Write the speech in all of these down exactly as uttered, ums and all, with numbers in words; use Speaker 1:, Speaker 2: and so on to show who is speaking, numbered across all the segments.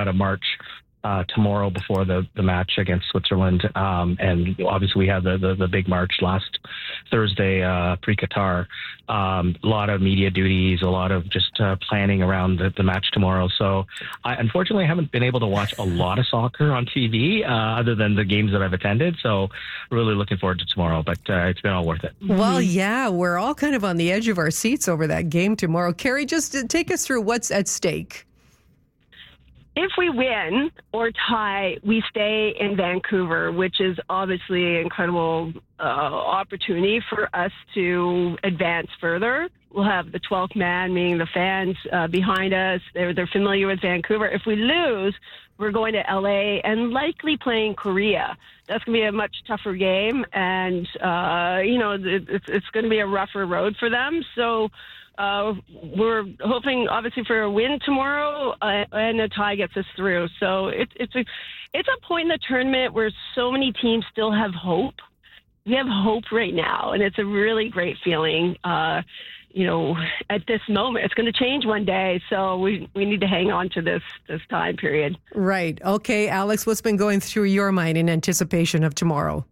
Speaker 1: got to march Uh, tomorrow before the, the match against Switzerland. Um, and obviously we had the, the, the big march last Thursday uh, pre-Qatar. Um, a lot of media duties, a lot of just uh, planning around the, the match tomorrow. So I unfortunately haven't been able to watch a lot of soccer on T V uh, other than the games that I've attended. So really looking forward to tomorrow, but uh, it's been all worth it.
Speaker 2: Well, yeah, we're all kind of on the edge of our seats over that game tomorrow. Carrie, just take us through what's at stake.
Speaker 3: If we win or tie, we stay in Vancouver, which is obviously an incredible uh, opportunity for us to advance further. We'll have the twelfth man, meaning the fans uh, behind us. They're, they're familiar with Vancouver. If we lose, we're going to L A and likely playing Korea. That's going to be a much tougher game, and, uh, you know, it's, it's going to be a rougher road for them. So Uh, we're hoping, obviously, for a win tomorrow, uh, and a tie gets us through. So it, it's a it's a point in the tournament where so many teams still have hope. We have hope right now, and it's a really great feeling. Uh, you know, at this moment, it's going to change one day, so we we need to hang on to this this time period.
Speaker 2: Right. Okay, Alex, what's been going through your mind in anticipation of tomorrow?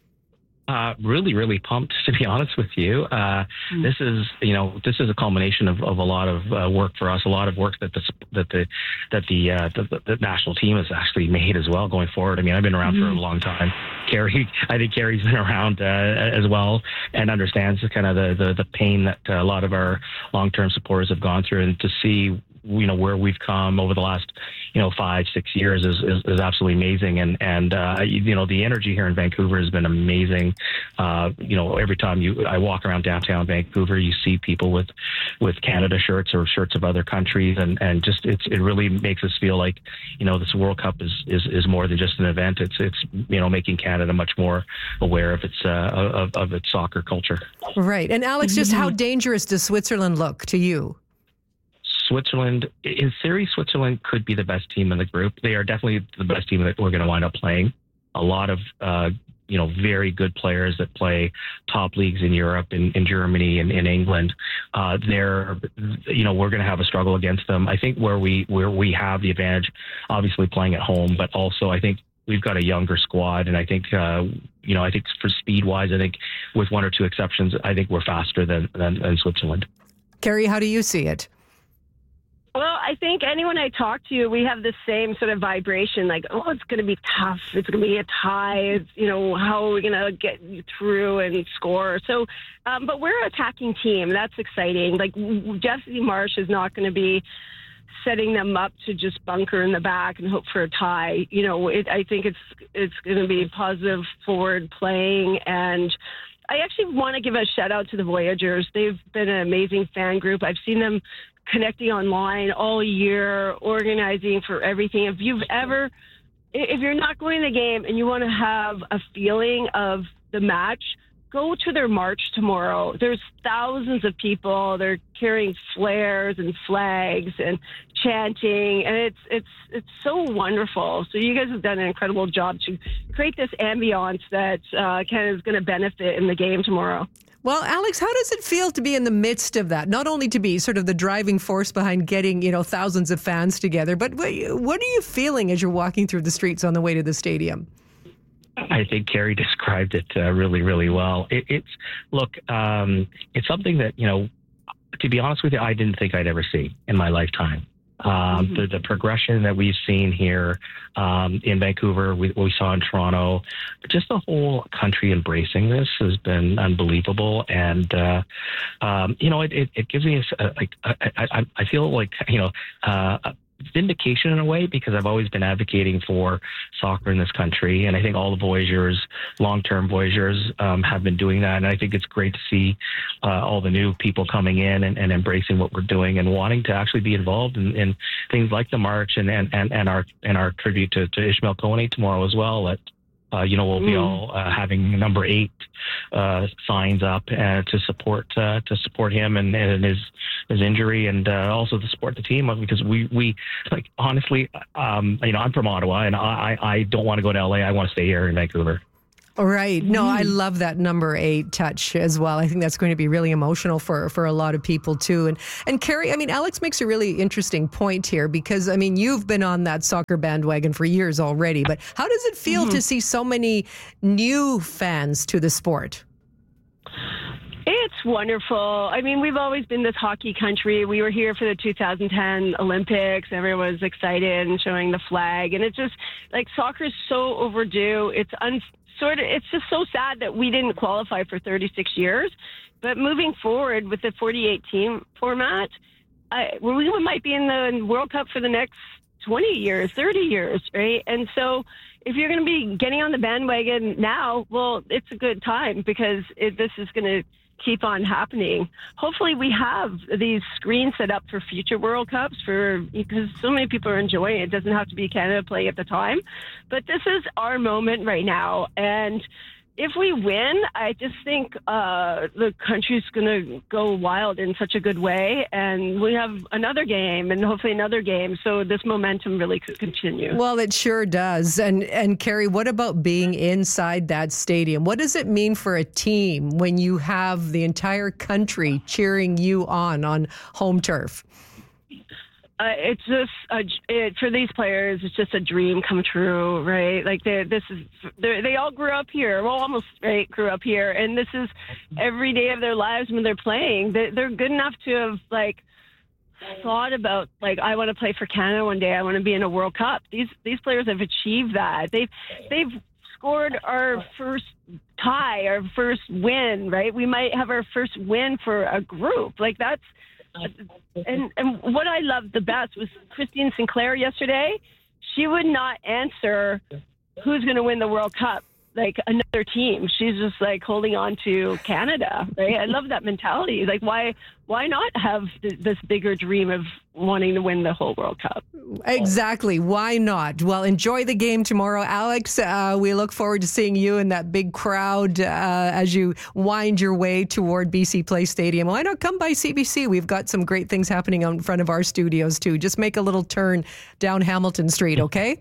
Speaker 1: Uh, really, really pumped, to be honest with you. Uh, mm. This is, you know, this is a culmination of, of a lot of uh, work for us, a lot of work that the that the that the, uh, the the national team has actually made as well going forward. I mean, I've been around mm-hmm. for a long time. Carrie, I think Carrie's been around uh, as well and understands the kind of the, the the pain that a lot of our long-term supporters have gone through, and to see, you know, where we've come over the last, you know, five, six years is, is, is absolutely amazing. And, and, uh, you know, the energy here in Vancouver has been amazing. Uh, you know, every time you, I walk around downtown Vancouver, you see people with, with Canada shirts or shirts of other countries. And, and just, it's, it really makes us feel like, you know, this World Cup is, is, is more than just an event. It's, it's, you know, making Canada much more aware of its, uh, of, of its soccer culture.
Speaker 2: Right. And Alex, just how dangerous does Switzerland look to you?
Speaker 1: Switzerland, in theory, Switzerland could be the best team in the group. They are definitely the best team that we're going to wind up playing. A lot of, uh, you know, very good players that play top leagues in Europe, in, in Germany, and in England. Uh, they're, you know, we're going to have a struggle against them. I think where we where we have the advantage, obviously playing at home, but also I think we've got a younger squad, and I think, uh, you know, I think for speed wise, I think with one or two exceptions, I think we're faster than than, than Switzerland.
Speaker 2: Carrie, how do you see it?
Speaker 3: Well, I think anyone I talk to, we have the same sort of vibration, like, oh, it's going to be tough. It's going to be a tie. It's, you know, how are we going to get through and score? So, um, but we're an attacking team. That's exciting. Like, Jesse Marsh is not going to be setting them up to just bunker in the back and hope for a tie. You know, it, I think it's it's going to be positive forward playing. And I actually want to give a shout out to the Voyageurs. They've been an amazing fan group. I've seen them connecting online all year, organizing for everything. If you've ever, if you're not going to the game and you want to have a feeling of the match, go to their march tomorrow. There's thousands of people. They're carrying flares and flags and chanting, and it's it's it's so wonderful. So you guys have done an incredible job to create this ambiance that uh, kind of is going to benefit in the game tomorrow.
Speaker 2: Well, Alex, how does it feel to be in the midst of that? Not only to be sort of the driving force behind getting, you know, thousands of fans together, but what are you feeling as you're walking through the streets on the way to the stadium?
Speaker 1: I think Carrie described it uh, really, really well. It, it's, look, um, it's something that, you know, to be honest with you, I didn't think I'd ever see in my lifetime. Um, mm-hmm. the, the progression that we've seen here um, in Vancouver, we, we saw in Toronto, just the whole country embracing this has been unbelievable. And, uh, um, you know, it, it, it gives me a, like, I, I, I feel like, you know, uh, vindication in a way, because I've always been advocating for soccer in this country, and I think all the Voyageurs, long-term Voyageurs, um, have been doing that. And I think it's great to see uh, all the new people coming in and, and embracing what we're doing and wanting to actually be involved in, in things like the march and and, and, and our and our tribute to, to Ishmael Koné tomorrow as well. That uh, you know, we'll be mm. all uh, having number eight uh, signs up uh, to support uh, to support him and, and his his injury, and uh, also to support the team, because we we like honestly, um, you know, I'm from Ottawa, and I I don't want to go to L A. I want to stay here in Vancouver.
Speaker 2: All right. No, I love that number eight touch as well. I think that's going to be really emotional for, for a lot of people too. And and Carrie, I mean, Alex makes a really interesting point here because, I mean, you've been on that soccer bandwagon for years already, but how does it feel mm-hmm. to see so many new fans to the sport?
Speaker 3: It's wonderful. I mean, we've always been this hockey country. We were here for the two thousand ten Olympics. Everyone was excited and showing the flag. And it's just like soccer is so overdue. It's un- sort of, it's just so sad that we didn't qualify for thirty-six years. But moving forward with the forty-eight team format, I, we might be in the World Cup for the next twenty years, thirty years, right? And so if you're going to be getting on the bandwagon now, well, it's a good time because it, this is going to keep on happening. Hopefully we have these screens set up for future World Cups for because so many people are enjoying it. It doesn't have to be Canada playing at the time. But this is our moment right now. And if we win, I just think uh, the country's going to go wild in such a good way. And we have another game and hopefully another game. So this momentum really could continue.
Speaker 2: Well, it sure does. And, and Carrie, what about being inside that stadium? What does it mean for a team when you have the entire country cheering you on on home turf?
Speaker 3: Uh, it's just a, it, for these players, it's just a dream come true, right? Like they, this is they all grew up here, well, almost right, grew up here, and this is every day of their lives when they're playing. They, they're good enough to have like thought about like I want to play for Canada one day. I want to be in a World Cup. These these players have achieved that. They've they've scored our first tie, our first win, right? We might have our first win for a group. Like that's. And and what I loved the best was Christine Sinclair yesterday. She would not answer who's going to win the World Cup, like another team. She's just like holding on to Canada, right? I love that mentality. Like, why why not have th- this bigger dream of wanting to win the whole World Cup?
Speaker 2: Exactly. Why not? Well, enjoy the game tomorrow. Alex, uh, we look forward to seeing you in that big crowd uh, as you wind your way toward B C Place Stadium. Why not come by C B C? We've got some great things happening out in front of our studios, too. Just make a little turn down Hamilton Street, okay?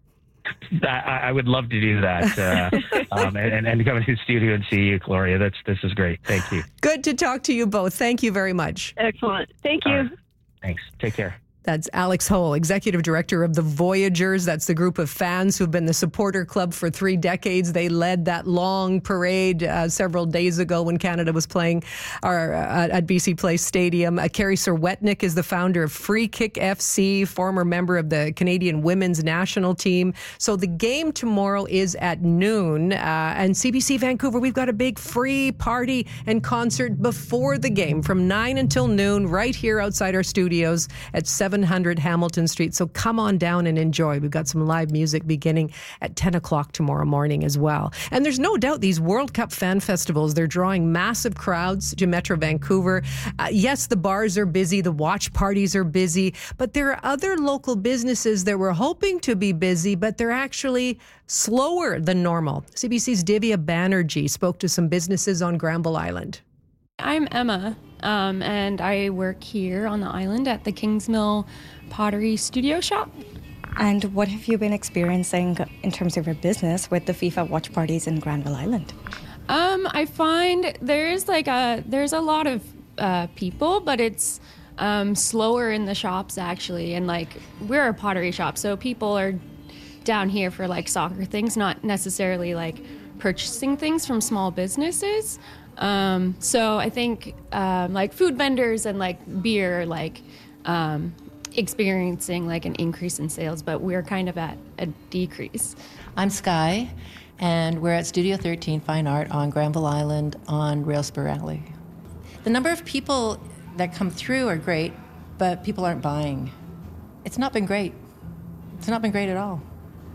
Speaker 1: I, I would love to do that uh, um, and, and come into the studio and see you, Gloria. That's This is great. Thank you.
Speaker 2: Good to talk to you both. Thank you very much.
Speaker 3: Excellent. Thank you.
Speaker 1: Right. Thanks. Take care.
Speaker 2: That's Alex Hole, Executive Director of the Voyagers. That's the group of fans who've been the supporter club for three decades. They led that long parade uh, several days ago when Canada was playing our, uh, at B C Place Stadium. Uh, Carrie Serwetnik is the founder of Free Kick F C, former member of the Canadian women's national team. So the game tomorrow is at noon. Uh, and C B C Vancouver, we've got a big free party and concert before the game from nine until noon right here outside our studios at seven hundred Hamilton Street. So come on down and enjoy. We've got some live music beginning at ten o'clock tomorrow morning as well. And there's no doubt these World Cup fan festivals, they're drawing massive crowds to Metro Vancouver. Uh, yes, the bars are busy, the watch parties are busy, but there are other local businesses that were hoping to be busy, but they're actually slower than normal. C B C's Divya Banerjee spoke to some businesses on Granville Island.
Speaker 4: I'm Emma, um, and I work here on the island at the Kingsmill Pottery Studio Shop.
Speaker 5: And what have you been experiencing in terms of your business with the FIFA watch parties in Granville Island?
Speaker 4: Um, I find there's like a there's a lot of uh, people, but it's um, slower in the shops actually. And like we're a pottery shop, so people are down here for like soccer things, not necessarily like purchasing things from small businesses. Um, so I think um, like food vendors and like beer, like um, experiencing like an increase in sales, but we're kind of at a decrease.
Speaker 6: I'm Sky, and we're at Studio thirteen Fine Art on Granville Island on Railspur Alley. The number of people that come through are great, but people aren't buying. It's not been great. It's not been great at all.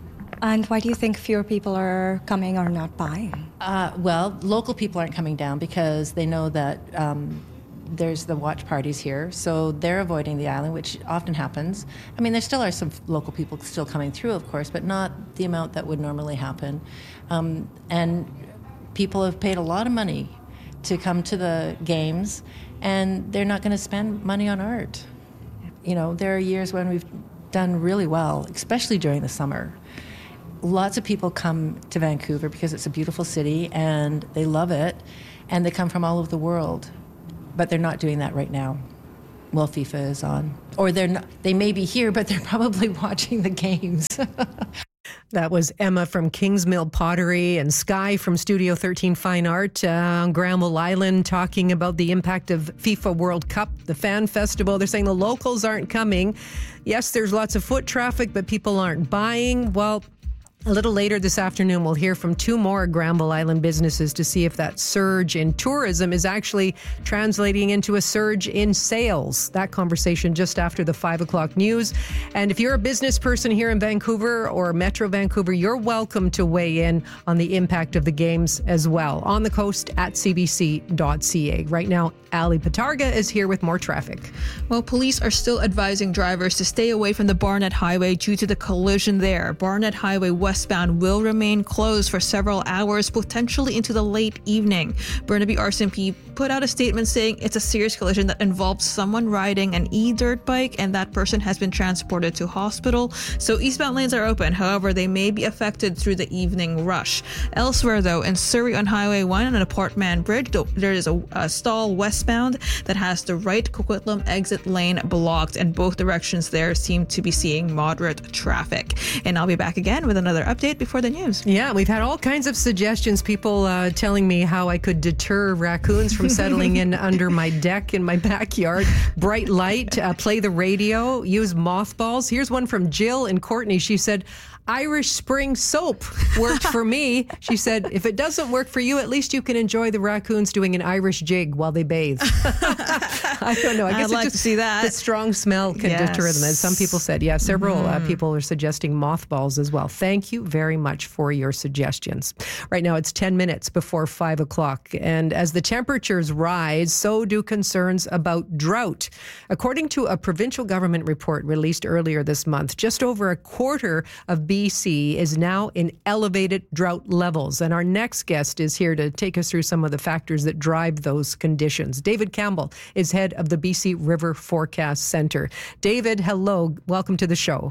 Speaker 5: And why do you think fewer people are coming or not buying?
Speaker 6: Uh, well, local people aren't coming down because they know that um, there's the watch parties here, so they're avoiding the island, which often happens. I mean, there still are some local people still coming through, of course, but not the amount that would normally happen. Um, and people have paid a lot of money to come to the games, and they're not going to spend money on art. You know, there are years when we've done really well, especially during the summer. lots of people come to Vancouver because it's a beautiful city and they love it, and they come from all over the world, but they're not doing that right now. Well, FIFA is on, or they're not, they may be here, but they're probably watching the games.
Speaker 2: That was Emma from Kingsmill Pottery and Sky from Studio thirteen Fine Art uh, on Granville Island, talking about the impact of FIFA World Cup, the fan festival. They're saying the locals aren't coming. Yes, there's lots of foot traffic, but people aren't buying. Well, a little later this afternoon, we'll hear from two more Granville Island businesses to see if that surge in tourism is actually translating into a surge in sales. That conversation just after the five o'clock news. And if you're a business person here in Vancouver or Metro Vancouver, you're welcome to weigh in on the impact of the games as well. On the coast at c b c dot c a. Right now, Ali Patarga is here with more traffic.
Speaker 7: Well, police are still advising drivers to stay away from the Barnett Highway due to the collision there. Barnett Highway westbound will remain closed for several hours, potentially into the late evening. Burnaby R C M P put out a statement saying it's a serious collision that involved someone riding an e-dirt bike, and that person has been transported to hospital. So eastbound lanes are open. However, they may be affected through the evening rush. Elsewhere, though, in Surrey on Highway one and at Portman Bridge, there is a, a stall westbound that has the right Coquitlam exit lane blocked, and both directions there seem to be seeing moderate traffic. And I'll be back again with another update before the news.
Speaker 2: Yeah, we've had all kinds of suggestions, people uh, telling me how I could deter raccoons from settling in under my deck in my backyard. Bright light, uh, play the radio, use mothballs. Here's one from Jill and Courtney. She said, Irish Spring soap worked for me. She said, if it doesn't work for you, at least you can enjoy the raccoons doing an Irish jig while they bathe. I don't know. I guess
Speaker 7: I'd like
Speaker 2: just,
Speaker 7: to see that.
Speaker 2: The strong smell can
Speaker 7: Yes.
Speaker 2: deter them. As some people said, yeah, several
Speaker 7: Mm-hmm.
Speaker 2: uh, people are suggesting mothballs as well. Thank you very much for your suggestions. Right now, it's ten minutes before five o'clock. And as the temperatures rise, so do concerns about drought. According to a provincial government report released earlier this month, just over a quarter of B C is now in elevated drought levels. And our next guest is here to take us through some of the factors that drive those conditions. David Campbell is head of the B C River Forecast Centre. David, hello. Welcome to the show.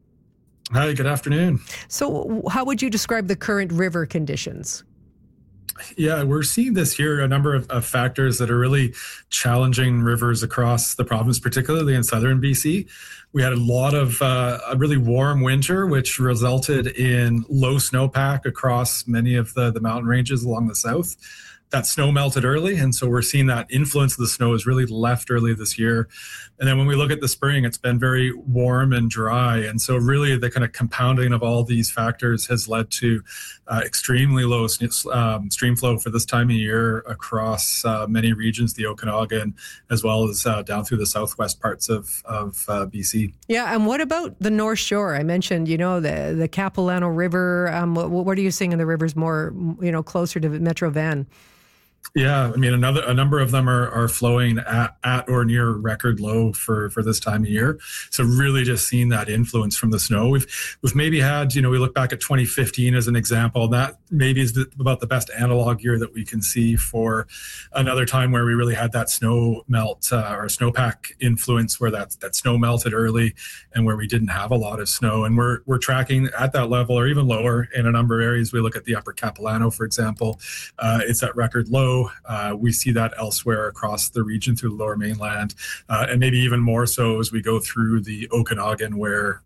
Speaker 8: Hi, good afternoon.
Speaker 2: So how would you describe the current river conditions?
Speaker 8: Yeah, we're seeing this here, a number of, of factors that are really challenging rivers across the province, particularly in southern B C. We had a lot of uh, a really warm winter, which resulted in low snowpack across many of the, the mountain ranges along the south. That snow melted early, and so we're seeing that influence of the snow is really left early this year. And then when we look at the spring, it's been very warm and dry, and so really the kind of compounding of all these factors has led to uh, extremely low um, stream flow for this time of year across uh, many regions, the Okanagan, as well as uh, down through the southwest parts of, of uh, B C.
Speaker 2: Yeah, and what about the North Shore? I mentioned, you know, the, the Capilano River. Um, what, what are you seeing in the rivers more, you know, closer to Metro Van?
Speaker 8: Yeah, I mean, another a number of them are are flowing at, at or near record low for, for this time of year. So really just seeing that influence from the snow. We've we've maybe had, you know, we look back at twenty fifteen as an example. That maybe is the, about the best analog year that we can see for another time where we really had that snow melt uh, or snowpack influence, where that that snow melted early and where we didn't have a lot of snow. And we're we're tracking at that level or even lower in a number of areas. We look at the Upper Capilano, for example. Uh, it's at record low. Uh, we see that elsewhere across the region through the Lower Mainland, uh, and maybe even more so as we go through the Okanagan, where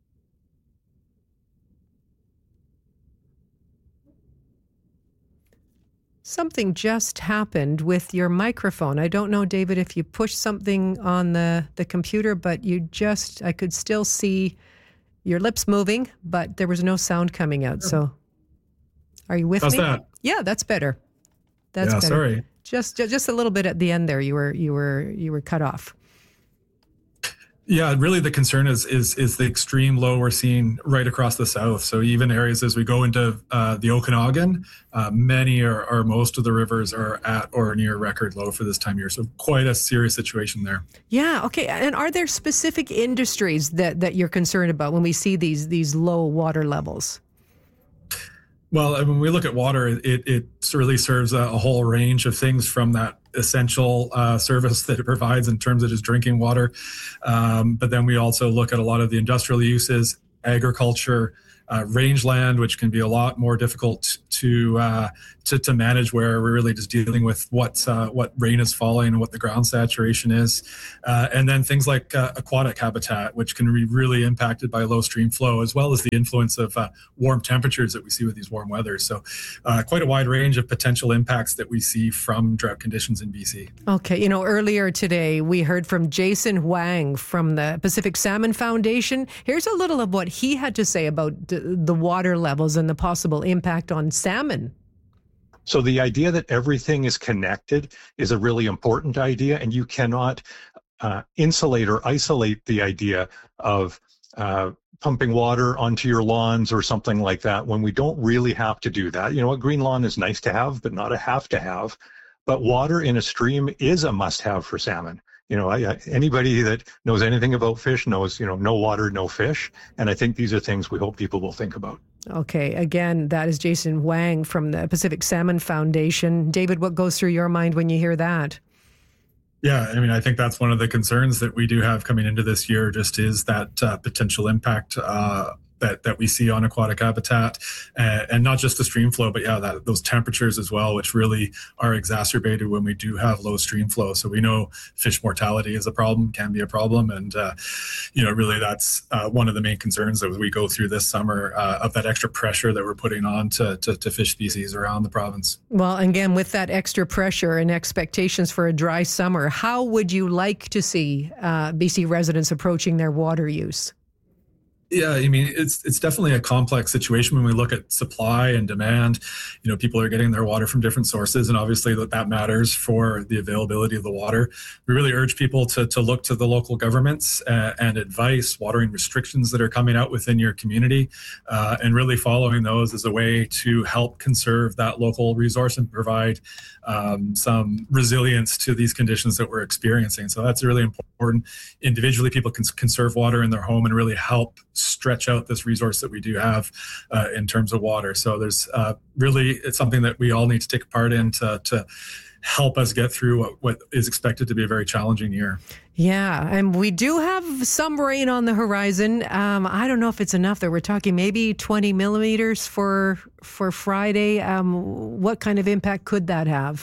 Speaker 2: Something just happened with your microphone. I don't know, David, if you pushed something on the, the computer, but you just, I could still see your lips moving, but there was no sound coming out. So are you with
Speaker 8: How's
Speaker 2: me?
Speaker 8: that?
Speaker 2: Yeah, that's better. That's
Speaker 8: yeah,
Speaker 2: better.
Speaker 8: sorry.
Speaker 2: Just, just just a little bit at the end there. You were you were you were cut off.
Speaker 8: Yeah, really the concern is is is the extreme low we're seeing right across the south. So even areas as we go into uh, the Okanagan, uh, many or, or most of the rivers are at or near record low for this time of year. So quite a serious situation there.
Speaker 2: Yeah. Okay. And are there specific industries that, that you're concerned about when we see these these low water levels?
Speaker 8: Well, when we look at water, it, it really serves a, a whole range of things, from that essential uh, service that it provides in terms of just drinking water. Um, but then we also look at a lot of the industrial uses, agriculture, uh, rangeland, which can be a lot more difficult to uh, to, to manage, where we're really just dealing with what uh, what rain is falling and what the ground saturation is, uh, and then things like uh, aquatic habitat, which can be really impacted by low stream flow, as well as the influence of uh, warm temperatures that we see with these warm weather. So uh, quite a wide range of potential impacts that we see from drought conditions in B C.
Speaker 2: Okay, you know, earlier today we heard from Jason Wang from the Pacific Salmon Foundation. Here's a little of what he had to say about d- the water levels and the possible impact on salmon.
Speaker 9: So the idea that everything is connected is a really important idea, and you cannot uh, insulate or isolate the idea of uh, pumping water onto your lawns or something like that when we don't really have to do that. You know, a green lawn is nice to have, but not a have to have. But water in a stream is a must have for salmon. You know, I, anybody that knows anything about fish knows, you know, no water, no fish. And I think these are things we hope people will think about.
Speaker 2: Okay. Again, that is Jason Wang from the Pacific Salmon Foundation. David, what goes through your mind when you hear that?
Speaker 8: Yeah, I mean, I think that's one of the concerns that we do have coming into this year, just is that uh, potential impact uh, that that we see on aquatic habitat, uh, and not just the stream flow, but yeah, that those temperatures as well, which really are exacerbated when we do have low stream flow. So we know fish mortality is a problem, can be a problem, and uh, you know, really that's uh, one of the main concerns as we go through this summer uh, of that extra pressure that we're putting on to, to to fish species around the province.
Speaker 2: Well, again, with that extra pressure and expectations for a dry summer, how would you like to see uh, B C residents approaching their water use?
Speaker 8: Yeah, I mean, it's it's definitely a complex situation when we look at supply and demand. You know, people are getting their water from different sources, and obviously that, that matters for the availability of the water. We really urge people to to look to the local governments uh, and advice, watering restrictions that are coming out within your community, uh, and really following those as a way to help conserve that local resource and provide um, some resilience to these conditions that we're experiencing. So that's really important. Individually, people can conserve water in their home and really help stretch out this resource that we do have uh, in terms of water. So there's uh, really, it's something that we all need to take part in to, to help us get through what, what is expected to be a very challenging year.
Speaker 2: Yeah, and we do have some rain on the horizon. Um, I don't know if it's enough though. We're talking maybe twenty millimeters for for Friday. Um, what kind of impact could that have?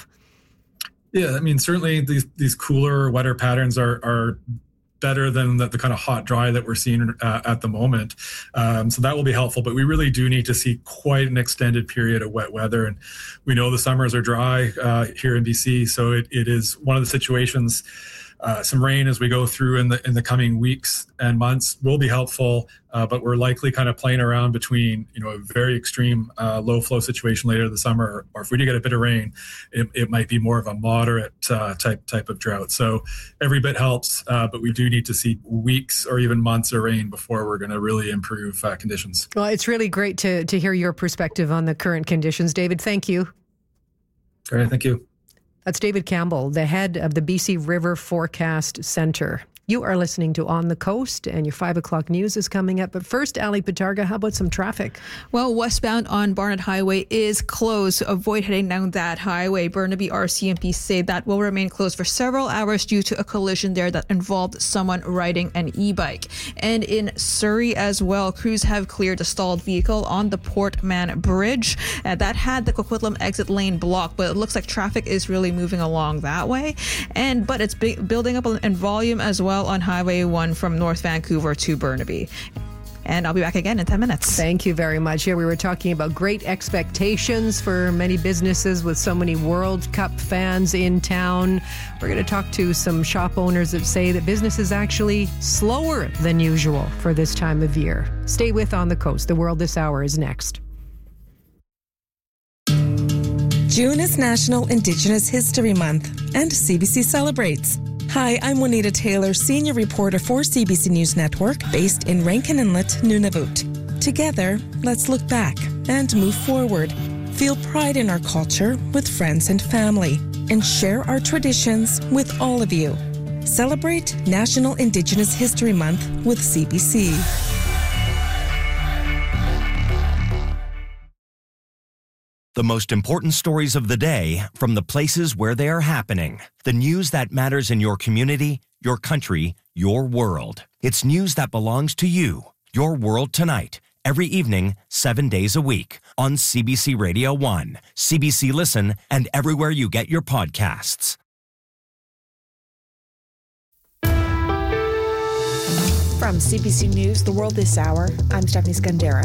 Speaker 8: Yeah, I mean, certainly these these cooler, wetter patterns are are better than the, the kind of hot, dry that we're seeing uh, at the moment. Um, so that will be helpful, but we really do need to see quite an extended period of wet weather. And we know the summers are dry uh, here in B C, so it, it is one of the situations. Uh, some rain as we go through in the in the coming weeks and months will be helpful, uh, but we're likely kind of playing around between, you know, a very extreme uh, low flow situation later this summer, or, or if we do get a bit of rain, it, it might be more of a moderate uh, type type of drought. So every bit helps, uh, but we do need to see weeks or even months of rain before we're going to really improve uh, conditions.
Speaker 2: Well, it's really great to to hear your perspective on the current conditions, David. Thank you.
Speaker 8: All right, thank you.
Speaker 2: That's David Campbell, the head of the B C River Forecast Centre. You are listening to On the Coast, and your five o'clock news is coming up. But first, Ali Patarga, how about some traffic?
Speaker 7: Well, westbound on Barnett Highway is closed. Avoid heading down that highway. Burnaby R C M P say that will remain closed for several hours due to a collision there that involved someone riding an e-bike. And in Surrey as well, crews have cleared a stalled vehicle on the Portman Bridge. Uh, that had the Coquitlam exit lane blocked, but it looks like traffic is really moving along that way. And but it's big, building up in volume as well on Highway one from North Vancouver to Burnaby. And I'll be back again in ten minutes.
Speaker 2: Thank you very much. Here we were talking about great expectations for many businesses with so many World Cup fans in town. We're going to talk to some shop owners that say that business is actually slower than usual for this time of year. Stay with On the Coast. The World This Hour is next.
Speaker 10: June is National Indigenous History Month, and C B C celebrates. Hi, I'm Juanita Taylor, senior reporter for C B C News Network, based in Rankin Inlet, Nunavut. Together, let's look back and move forward. Feel pride in our culture with friends and family, and share our traditions with all of you. Celebrate National Indigenous History Month with C B C.
Speaker 11: The most important stories of the day from the places where they are happening. The news that matters in your community, your country, your world. It's news that belongs to you. Your World Tonight, every evening, seven days a week on C B C Radio one, C B C Listen, and everywhere you get your podcasts.
Speaker 12: From C B C News, The World This Hour, I'm Stephanie Skandera.